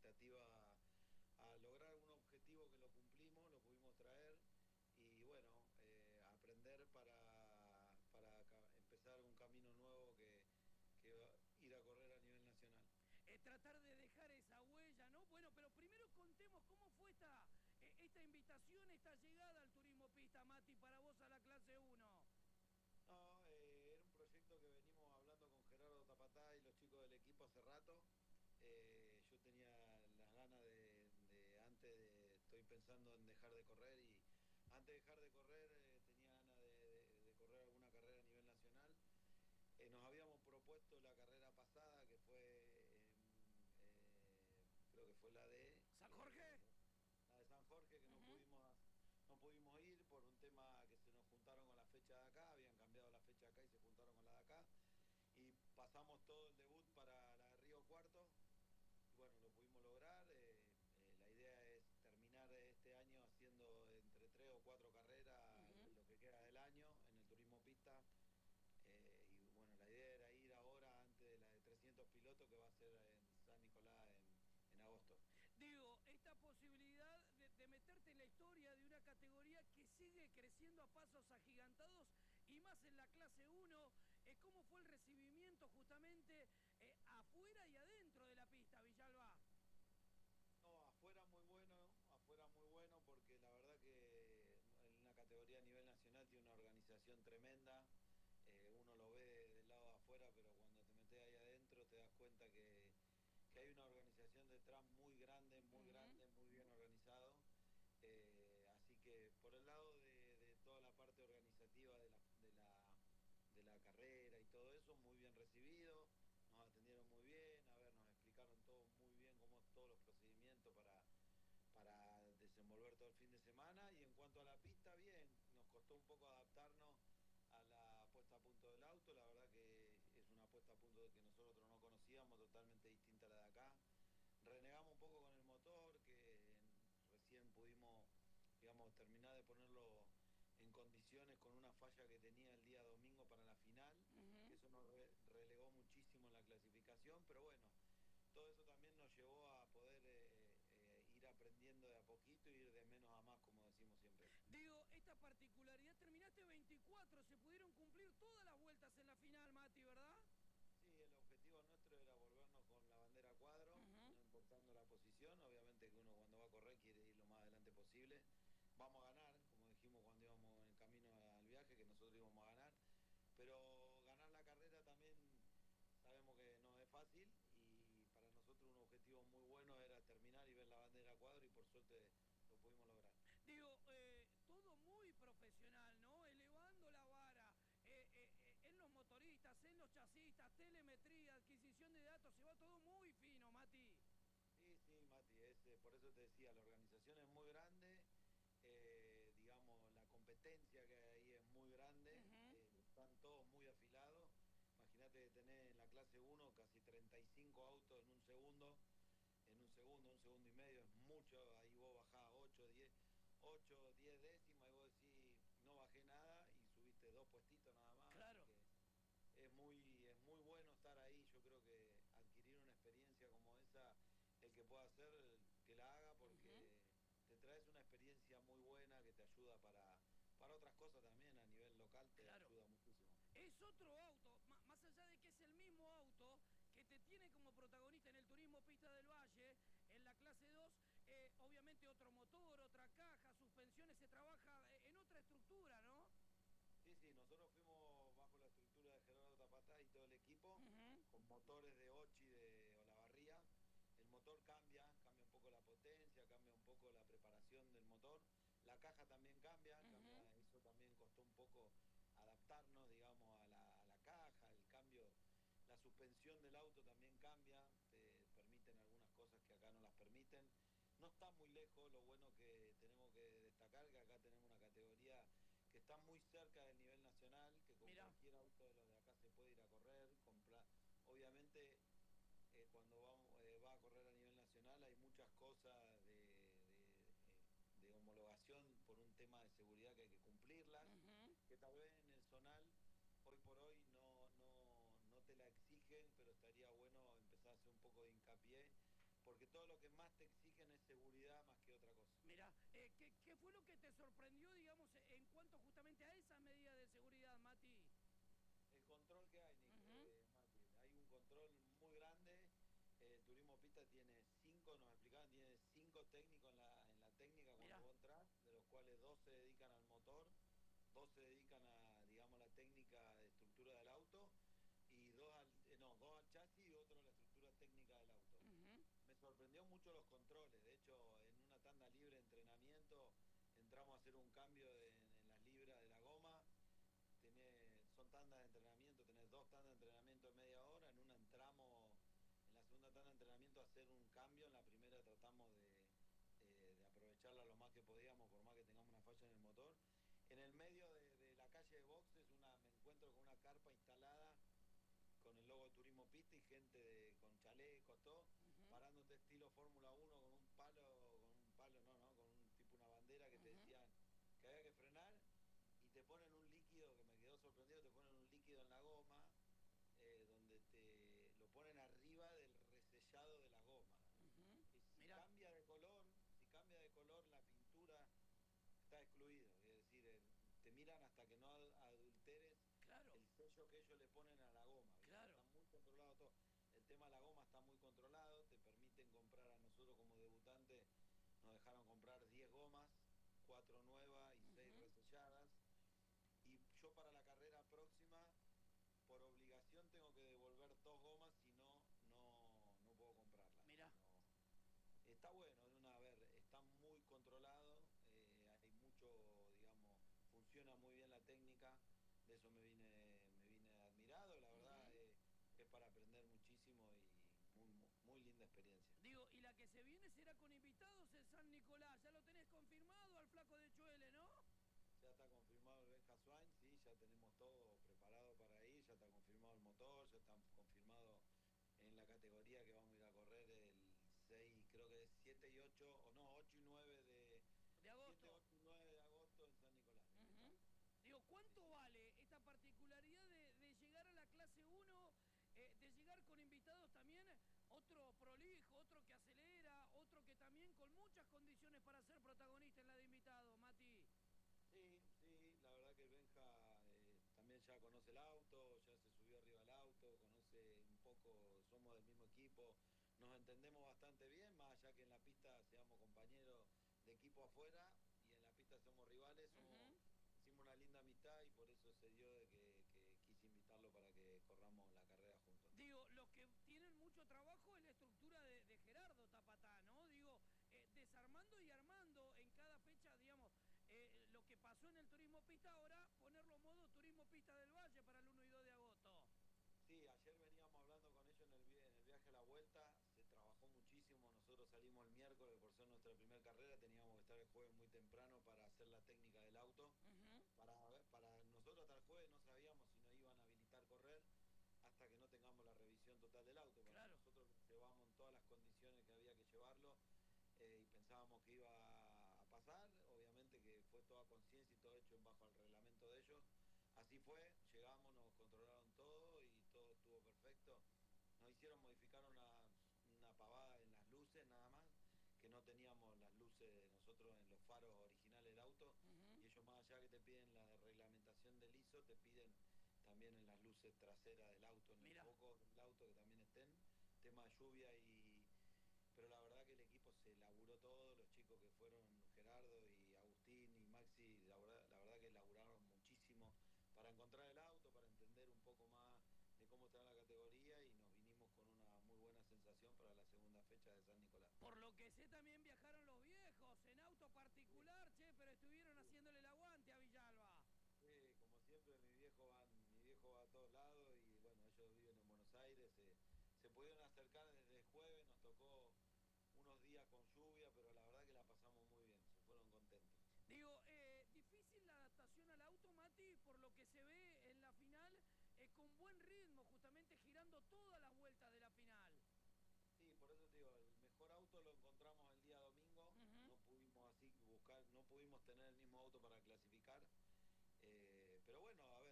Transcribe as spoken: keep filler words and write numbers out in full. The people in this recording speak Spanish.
expectativa a lograr un objetivo que lo cumplimos, lo pudimos traer y bueno, eh, aprender para, para empezar un camino nuevo que, que va, ir a correr a nivel nacional. Eh, tratar de dejar esa huella, ¿no? Bueno, pero primero contemos cómo fue esta, eh, esta invitación, esta llegada al turismo pista, Mati, para vos a la clase uno. No, eh, era un proyecto que venimos hablando con Gerardo Tapatá y los chicos del equipo hace rato. Eh, yo tenía las ganas de, de antes de, estoy pensando en dejar de correr y antes de dejar de correr eh, tenía ganas de, de, de, correr alguna carrera a nivel nacional. Eh, nos habíamos propuesto la carrera pasada que fue, eh, eh, creo que fue la de, ¿San eh, Jorge? la de San Jorge, que Uh no -huh. pudimos no pudimos ir por un tema que se nos juntaron con la fecha de acá, habían cambiado la fecha de acá y se juntaron con la de acá. Y pasamos todo el debut para la de Río Cuarto. Y bueno, lo pudimos lograr. Eh, eh, la idea es terminar este año haciendo entre tres o cuatro Uh carreras -huh. lo que queda del año en el turismo pista. Eh, y bueno, la idea era ir ahora antes de la de trescientos pilotos que va a ser en San Nicolás en, en agosto. Digo, esta posibilidad de, de, meterte en la historia de una categoría que sigue creciendo a pasos agigantados y más en la clase uno, eh, ¿cómo fue el recibimiento justamente eh, afuera y adentro de la pista, Villalba? No, afuera muy bueno, afuera muy bueno porque la verdad que en una categoría a nivel nacional tiene una organización tremenda. Eh, uno lo ve del lado de afuera, pero cuando te metes ahí adentro te das cuenta que, que hay una organización detrás muy grande, Uh muy -huh. grande, muy bien organizado. Eh, así que por el lado de, de, toda la parte organizativa de la, de, la, de la carrera y todo eso, muy bien recibido, nos atendieron muy bien, a ver, nos explicaron todo muy bien, cómo todos los procedimientos para, para desenvolver todo el fin de semana. Y en cuanto a la pista, bien, nos costó un poco adaptarnos a la puesta a punto del auto, la verdad que es una puesta a punto que nosotros no conocíamos, totalmente distinta a la de acá. Renegamos un poco con el motor, que recién pudimos, digamos, terminar de ponerlo en condiciones con una falla que tenía el día domingo para la final, Uh -huh. que eso nos re relegó muchísimo en la clasificación, pero bueno, todo eso también nos llevó a poder eh, eh, ir aprendiendo de a poquito y ir de menos a más, como decimos siempre. Digo, esta particularidad, terminaste veinticuatro, se pudieron cumplir todas las vueltas en la final, Mati, ¿verdad? Sí, el objetivo nuestro era volvernos con la bandera a cuadro, Uh -huh. no importando la posición. Obviamente que uno cuando va a correr quiere ir lo más adelante posible. Vamos a ganar, como dijimos cuando íbamos en el camino al viaje, que nosotros íbamos a ganar. Pero ganar la carrera también sabemos que no es fácil y para nosotros un objetivo muy bueno era terminar y ver la bandera a cuadro y por suerte lo pudimos lograr. Digo, eh, todo muy profesional, ¿no? Elevando la vara eh, eh, eh, en los motoristas, en los chasistas, telemetría, adquisición de datos, se va todo muy fino, Mati. Sí, sí, Mati, es, eh, por eso te decía, la organización es muy grande, eh, digamos, la competencia que hay ahí es muy Uh grande, -huh. eh, están todos muy afilados. Imagínate tener en la clase uno casi treinta y cinco autos en un segundo, en un segundo, un segundo y medio, es mucho, ahí vos bajás ocho, diez, ocho, diez décimas y vos decís, no bajé nada y subiste dos puestitos nada más, así Claro. que es muy, es muy bueno estar ahí. Yo creo que adquirir una experiencia como esa, el que pueda hacer, que la haga, Uh -huh. porque te traes una experiencia muy buena que te ayuda para, para otras cosas también a nivel local, te Claro. ayuda muchísimo. Es otro auto, más allá de que es el mismo auto que te tiene como protagonista en el turismo Pista del Valle, en la clase dos, eh, obviamente otro motor, otra caja, suspensiones, se trabaja en otra estructura, ¿no? Sí, sí, nosotros fuimos bajo la estructura de Gerardo Tapatá y todo el equipo, Uh -huh. con motores de Ochi de Olavarría. El motor cambia, cambia un poco la potencia, cambia un poco la preparación del motor. La caja también cambia, Uh -huh. cambia, eso también costó un poco adaptarnos, digamos, a la, a la caja, el cambio, la suspensión del auto también cambia, te permiten algunas cosas que acá no las permiten. No está muy lejos, lo bueno que tenemos que destacar que acá tenemos una categoría que está muy cerca del nivel nacional, que con Mira. cualquier auto de los de acá se puede ir a correr. Comprar. Obviamente, eh, cuando va, eh, va a correr a nivel nacional hay muchas cosas de, de, eh, de homologación por un tema de seguridad que hay que Uh cumplirlas, -huh. que tal vez en el zonal hoy por hoy no, no, no te la exigen, pero estaría bueno empezar a hacer un poco de hincapié porque todo lo que más te exigen es seguridad más que otra cosa. Mira, eh, ¿qué, ¿qué fue lo que te sorprendió, digamos, en cuanto justamente a esas medidas de seguridad, Mati? El control que hay, Nick, Uh-huh. eh, Mati, hay un control muy grande. Eh, el turismo pista tiene cinco, nos explicaban, tiene cinco técnicos en la, en la técnica cuando Mirá. vos entras, de los cuales dos se dedican al motor, dos se dedican a, digamos, la técnica de estructura del auto, y dos al, eh, no, dos al chasis y otro a la estructura técnica del auto. Uh-huh. Me sorprendió mucho los controles. De hecho, en una tanda libre de entrenamiento entramos a hacer un cambio de, en, en las libras de la goma. Tenés, son tandas de entrenamiento, tenés dos tandas de entrenamiento de media hora. En una entramos, en la segunda tanda de entrenamiento, a hacer un cambio. En la primera tratamos de, eh, de aprovecharla lo más que podíamos, por más que tengamos una falla en el motor. En el medio de, de la calle de boxes, una, me encuentro con una carpa instalada con el logo de Turismo Pista y gente de, con chalecos, todo, Uh-huh. parándote estilo Fórmula uno con un palo, con un palo, no, no, con un tipo una bandera que Uh-huh. te decían que había que frenar, y te ponen un líquido, que me quedó sorprendido, te ponen un líquido en la goma, eh, donde te lo ponen arriba del resellado de la goma. Uh-huh. Y si Mirá. cambia de color, si cambia de color la pintura, está excluido, es decir, el, te miran hasta que no adulteres Claro. el sello que ellos le ponen a la goma, ¿viste? Claro. Está muy controlado todo. El tema de la goma está muy controlado, te permiten comprar, a nosotros como debutantes nos dejaron comprar diez gomas, cuatro nuevas y seis Uh-huh. reselladas, y yo para la carrera próxima, por obligación, tengo que devolver dos gomas, si no, no, no puedo comprarlas. Mirá. No. Está bueno, de una, a ver, está muy controlado, eh, hay mucho, digamos, funciona muy bien la técnica, de eso me vine, me vine admirado, la verdad, Uh-huh. eh, es para aprender muchísimo y muy, muy linda experiencia. Digo, y la que se viene será con invitados en San Nicolás, ya lo tenés confirmado al flaco de Chuele, ¿no? Ya está confirmado el Benja Swain, sí, ya tenemos todo preparado para ir, ya está confirmado el motor, ya está confirmado en la categoría que vamos a ir a correr el seis, creo que es siete y ocho, o no, ocho y nueve de... De agosto. siete, ocho y nueve de agosto en San Nicolás. Uh-huh. Digo, ¿cuánto Sí, sí. vale esta particularidad de, de llegar a la clase uno, eh, de llegar con invitados también, otro prolijo, otro que acelera, otro que también con muchas condiciones para ser protagonista en la de invitados, Mati? Sí, sí, la verdad que el Benja eh, también ya conoce el auto, ya se subió arriba al auto, conoce un poco, somos del mismo equipo, nos entendemos bastante bien, más allá que en la pista seamos compañeros de equipo afuera y en la pista somos rivales, somos, Uh-huh. hicimos una linda amistad, y por eso se dio de que, que quise invitarlo para que corramos la carrera juntos. Digo, los que tienen mucho trabajo es la estructura de, de Gerardo Tapatá, ¿no? Digo, eh, desarmando y armando en cada fecha, digamos, eh, lo que pasó en el turismo pista, ahora ponerlo modo turismo pista del Valle para el uno y dos de agosto. Sí, ayer veníamos hablando con ellos en el, en el viaje a la vuelta, se trabajó muchísimo, nosotros salimos el miércoles por ser nuestra primera carrera, teníamos que estar el jueves muy temprano para hacer la técnica del auto. Uh-huh. Para, para nosotros hasta el jueves no sabíamos si nos iban a habilitar correr hasta que no tengamos la revisión total del auto. Para Claro. nosotros llevamos en todas las condiciones que había que llevarlo, eh, y pensábamos que iba a pasar, obviamente que fue toda conciencia y todo hecho bajo el reglamento de ellos. Así fue, llegamos, nos controlaron todo y todo estuvo perfecto. Nos hicieron modificar una, una pavada en las luces nada más, que no teníamos las luces nosotros en los faros originales del auto, Uh-huh. y ellos, más allá que te piden la reglamentación del I S O, te piden también en las luces traseras del auto, en el Mira. foco del auto, que también estén, tema de lluvia. Y pero la verdad que el equipo se laburó todo, los chicos que fueron, Gerardo y Agustín y Maxi, la verdad, la verdad que laburaron muchísimo para encontrar el auto, para entender un poco más de cómo está la categoría, y nos vinimos con una muy buena sensación para la segunda fecha de San Nicolás. Por lo que sé, también viajaron los viejos en auto Sí, particular, che, pero estuvieron sí. haciéndole el aguante a Villalba. Sí, como siempre, mi viejo van, mi viejo va a todos lados, y bueno, ellos viven en Buenos Aires, eh, se pudieron acercar desde el jueves, nos tocó unos días con lluvia, pero la verdad que la pasamos muy bien, se fueron contentos. Digo, eh, difícil la adaptación al auto, Mati, por lo que se ve en la final, eh, con buen ritmo, justamente girando todas las vueltas de la final. Sí, por eso te digo, el mejor auto lo encontramos el día domingo, Uh-huh. no pudimos así buscar, no pudimos tener el mismo auto para clasificar, eh, pero bueno, a ver,